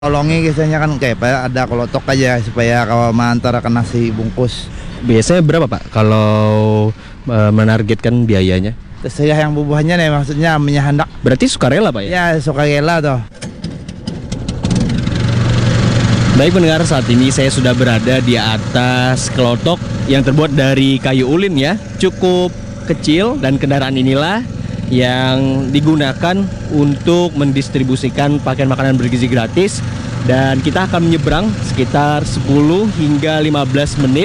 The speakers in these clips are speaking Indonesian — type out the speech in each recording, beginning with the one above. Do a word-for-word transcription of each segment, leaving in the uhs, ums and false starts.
Tolongnya biasanya kan kayak apa, ada kelotok aja supaya kalau antara ke nasi bungkus. Biasanya berapa Pak kalau e, menargetkan biayanya? Saya yang bubuhannya nih maksudnya minyak hendak. Berarti sukarela Pak ya? Ya sukarela tuh. Baik pendengar, saat ini saya sudah berada di atas kelotok yang terbuat dari kayu ulin ya. Cukup kecil dan kendaraan inilah yang digunakan untuk mendistribusikan pakaian makanan bergizi gratis. Dan kita akan menyeberang sekitar sepuluh hingga lima belas menit.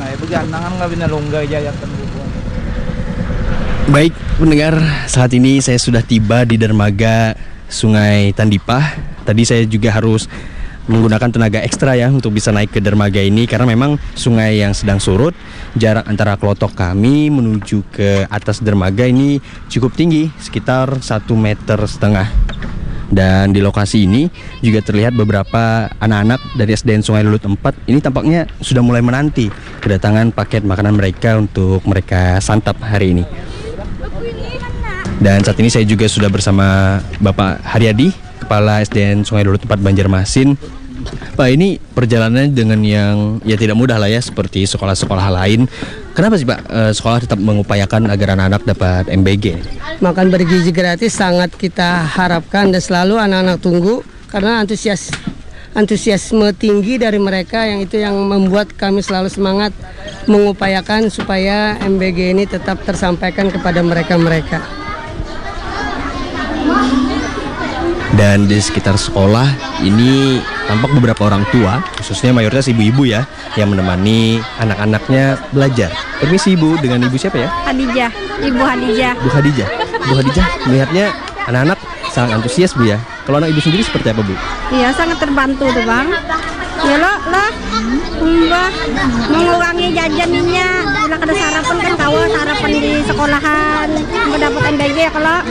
Baik pendengar, saat ini saya sudah tiba di dermaga Sungai Tandipah. Tadi saya juga harus menggunakan tenaga ekstra ya untuk bisa naik ke dermaga ini karena memang sungai yang sedang surut. Jarak antara kelotok kami menuju ke atas dermaga ini cukup tinggi, sekitar satu meter setengah. Dan di lokasi ini juga terlihat beberapa anak-anak dari S D N Sungai Lulut empat ini tampaknya sudah mulai menanti kedatangan paket makanan mereka untuk mereka santap hari ini. Dan saat ini saya juga sudah bersama Bapak Haryadi, Kepala S D N Sungai Lulut empat Banjarmasin. Pak, ini perjalanannya dengan yang ya tidak mudah lah ya, seperti sekolah-sekolah lain. Kenapa sih Pak e, sekolah tetap mengupayakan agar anak-anak dapat M B G? Makan bergizi gratis sangat kita harapkan dan selalu anak-anak tunggu karena antusias antusiasme tinggi dari mereka yang itu yang membuat kami selalu semangat mengupayakan supaya M B G ini tetap tersampaikan kepada mereka-mereka. Dan di sekitar sekolah ini tampak beberapa orang tua, khususnya mayoritas ibu-ibu ya, yang menemani anak-anaknya belajar. Permisi Ibu, dengan Ibu siapa ya? Hadijah, Ibu Hadijah. Bu Hadijah. Bu Hadijah melihatnya anak-anak sangat antusias Bu ya. Kalau anak Ibu sendiri seperti apa Bu? Iya, sangat terbantu tuh Bang. Ya lo, lah, mbak, mengurangi jajannya. Bila ada sarapan kan tahu sarapan di sekolahan, mendapat M B G ya kalau.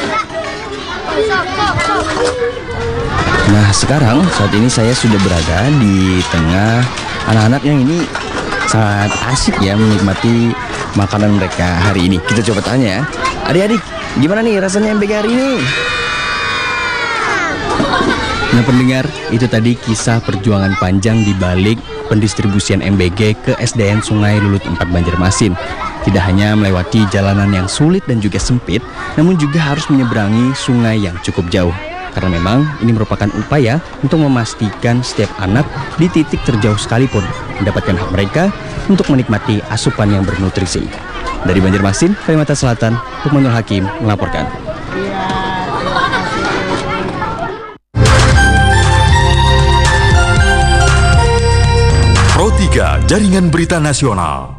Nah sekarang saat ini saya sudah berada di tengah anak-anak yang ini sangat asik ya menikmati makanan mereka hari ini. Kita coba tanya ya, adik-adik gimana nih rasanya M B G hari ini? Nah pendengar, itu tadi kisah perjuangan panjang di balik pendistribusian M B G ke S D N Sungai Lulut empat Banjarmasin. Tidak hanya melewati jalanan yang sulit dan juga sempit, namun juga harus menyeberangi sungai yang cukup jauh. Karena memang ini merupakan upaya untuk memastikan setiap anak di titik terjauh sekalipun mendapatkan hak mereka untuk menikmati asupan yang bernutrisi. Dari Banjarmasin, Kalimantan Selatan, Lukmanul Hakim melaporkan. Pro tiga Jaringan Berita Nasional.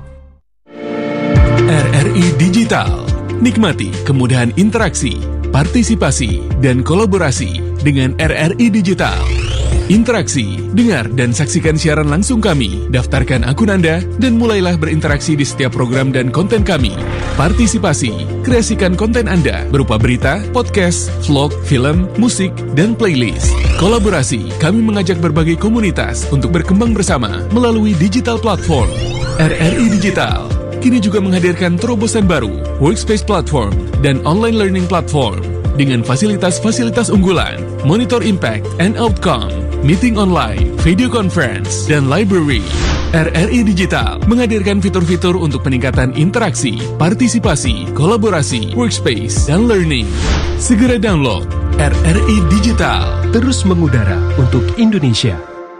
R R I Digital. Nikmati kemudahan interaksi, partisipasi, dan kolaborasi dengan R R I Digital. Interaksi, dengar dan saksikan siaran langsung kami, daftarkan akun Anda, dan mulailah berinteraksi di setiap program dan konten kami. Partisipasi, kreasikan konten Anda berupa berita, podcast, vlog, film, musik, dan playlist. Kolaborasi, kami mengajak berbagai komunitas untuk berkembang bersama melalui digital platform. R R I Digital kini juga menghadirkan terobosan baru, workspace platform, dan online learning platform dengan fasilitas-fasilitas unggulan, monitor impact and outcome, meeting online, video conference, dan library. R R I Digital menghadirkan fitur-fitur untuk peningkatan interaksi, partisipasi, kolaborasi, workspace, dan learning. Segera download R R I Digital. Terus mengudara untuk Indonesia.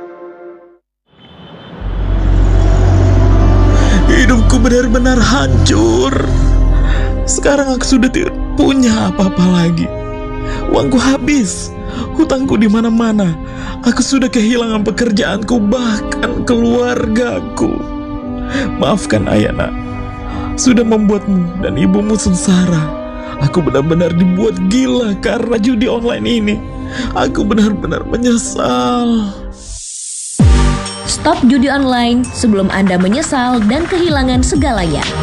Hidupku benar-benar hancur. Sekarang aku sudah tidak punya apa-apa lagi. Uangku habis, hutangku di mana-mana. Aku sudah kehilangan pekerjaanku, bahkan keluargaku. Maafkan Ayana, sudah membuatmu dan ibumu sengsara. Aku benar-benar dibuat gila karena judi online ini. Aku benar-benar menyesal. Stop judi online sebelum Anda menyesal dan kehilangan segalanya.